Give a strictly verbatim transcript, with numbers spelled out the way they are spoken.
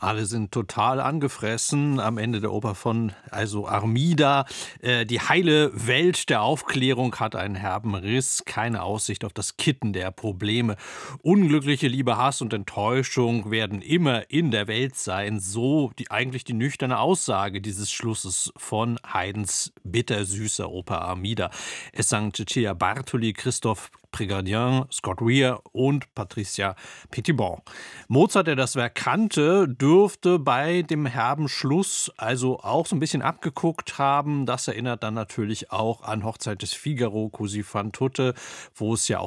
Alle sind total angefressen am Ende der Oper von also Armida. Äh, die heile Welt der Aufklärung hat einen herben Riss, keine Aussicht auf das Kitten der Probleme. Unglückliche Liebe, Hass und Enttäuschung werden immer in der Welt sein, so die eigentlich die nüchterne Aussage dieses Schlusses von Haydns bittersüßer Oper Armida. Es sang Cecilia Bartoli, Christophe Prigardien, Scott Weir und Patricia Petitbon. Mozart, der das Werk kannte, dürfte bei dem herben Schluss also auch so ein bisschen abgeguckt haben. Das erinnert dann natürlich auch an Hochzeit des Figaro, Così fan tutte, wo es ja